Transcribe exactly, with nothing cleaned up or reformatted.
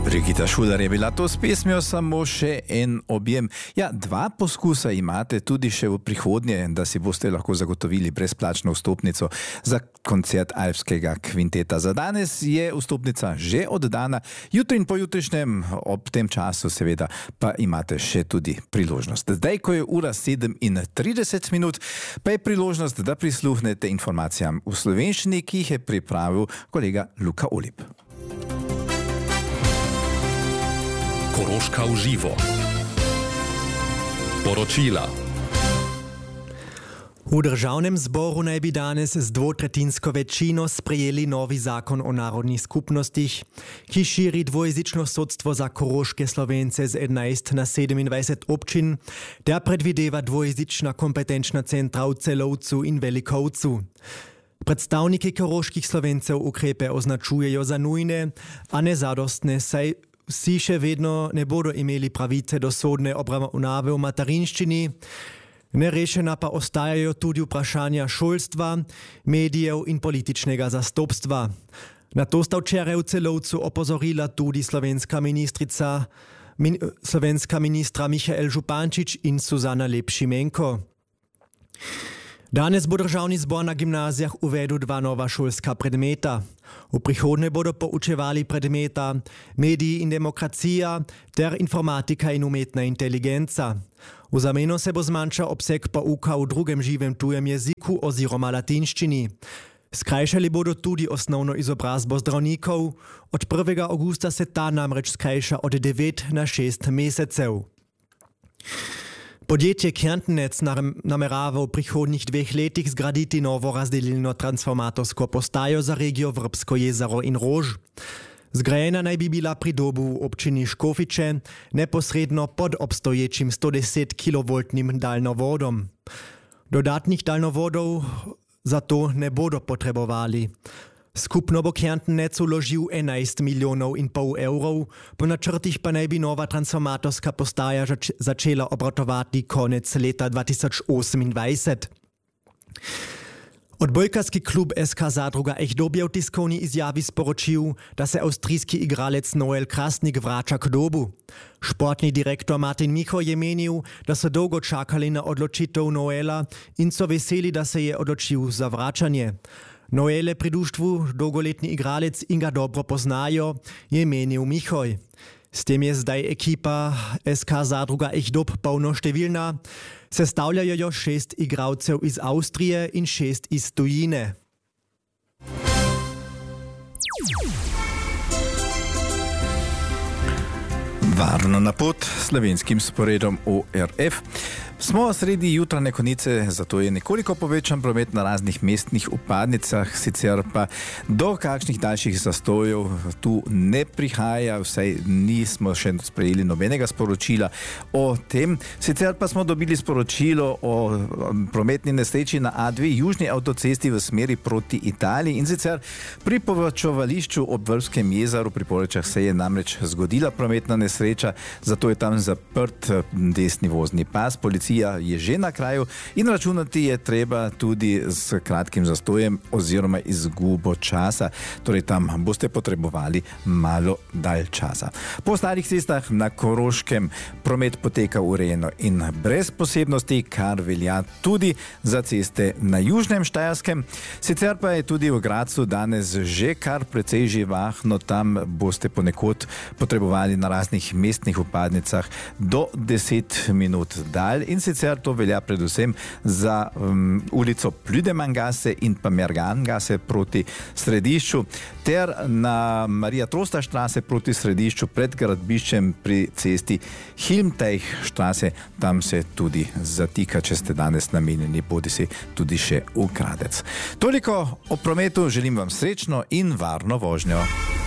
Brigita Šuler je bila to s pesmijo Samo še en objem. Ja, dva poskusa imate tudi še v prihodnje, da si boste lahko zagotovili brezplačno vstopnico za koncert Alpskega kvinteta. Za danes je vstopnica že oddana, jutri in pojutrišnjem ob tem času seveda pa imate še tudi priložnost. Zdaj, ko je ura sedem in trideset minut, pa je priložnost, da prisluhnete informacijam v slovenščini, ki jih je pripravil kolega Luka Olip. Koroška v živo. Poročila. V državnem zboru naj bi danes z dvotretinsko večino sprejeli novi zakon o narodnih skupnostih, ki širi dvojezično sodstvo za koroške Slovence z enajst na sedemindvajset občin, ter predvideva dvojezična kompetenčna centra v Celovcu in Velikovcu. Predstavniki koroških Slovencev ukrepe označujejo za nujne, a nezadostne, saj vsi še vedno ne bodo imeli pravice do sodne obravnave v materinščini. Nerešena pa ostajajo tudi vprašanja šolstva, medijev in političnega zastopstva. Na to sta včeraj v Celovcu opozorila tudi slovenska ministrica, min, slovenska ministra Michael Župančič in Suzana Lep-Šimenko. Danes bo državni zbor na gimnazijah uvedel dva nova šolska predmeta. V prihodnje bodo poučevali predmeta mediji in demokracija ter informatika in umetna inteligenca. V zameno se bo zmanjšal obseg pouka v drugem živem tujem jeziku oziroma latinščini. Skrajšali bodo tudi osnovno izobrazbo zdravnikov. Od prvega avgusta se ta namreč skrajša od devet na šest mesecev. Podjetje Kärntenetz namerava v prihodnjih dveh letih zgraditi novo razdelilno transformatorsko postajo za regijo Vrbsko jezero in Rož. Zgrajena naj bi bila pri Dobu v občini Škofiče, neposredno pod obstoječim sto deset kilovoltnim daljnovodom. Dodatnih daljnovodov zato ne bodo potrebovali. Skupno bo Kärntenetz vložil enajst milijonov in pol evrov, po načrtih pa naj bi nova transformatorska postaja začela obratovati konec leta dva tisoč osemindvajset. Odbojkarski klub S K Zadruga Echdobje v tiskovni izjavi sporočil, da se avstrijski igralec Noel Krasnik vrača k Dobu. Športni direktor Martin Micho je menil, da so dolgo čakali na odločitev Noela in so veseli, da se je odločil za vračanje. Noele pri društvu dolgoletni igralec in ga dobro poznajo, je menil Michoj. S tem je zdaj ekipa S K Zadruga Echdob polnoštevilna. Sestavljajo jo šest igralcev iz Avstrije in šest iz tujine. Varno na pot slovenskim sporedom O R F. Smo sredi jutranje konice, zato je nekoliko povečan promet na raznih mestnih vpadnicah, sicer pa do kakšnih daljših zastojev tu ne prihaja, vsaj nismo še sprejeli nobenega sporočila o tem. Sicer pa smo dobili sporočilo o prometni nesreči na A dve južni avtocesti v smeri proti Italiji in sicer pri povečovališču ob Vrbskem jezeru pri Porečah se je namreč zgodila prometna nesreča, zato je tam zaprt desni vozni pas. Policija je že na kraju in računati je treba tudi s kratkim zastojem oziroma izgubo časa. Torej tam boste potrebovali malo dalj časa. Po ostalih cestah na Koroškem promet poteka urejeno in brez posebnosti, kar velja tudi za ceste na južnem Štajerskem. Sicer pa je tudi v Gradcu danes že kar precej živahno, tam boste ponekod potrebovali na raznih mestnih vpadnicah do deset minut dalj. In sicer to velja predvsem za um, ulico Plüdemann-Gasse in pa Mergan-Gasse proti središču, ter na Marija Trosta štrase proti središču pred gradbiščem pri cesti Hilmteich-Straße. Tam se tudi zatika, če ste danes namenjeni bodi si tudi še v Gradec. Toliko o prometu, želim vam srečno in varno vožnjo.